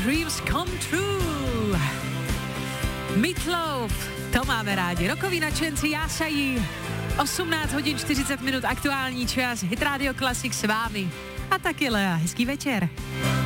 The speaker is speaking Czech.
Dreams Come True. Meatloaf, to máme rádi. Rokoví nadšenci jásají. 18 hodin 40 minut aktuální čas. Hit Radio Classic s vámi. A taky Lea, hezký večer.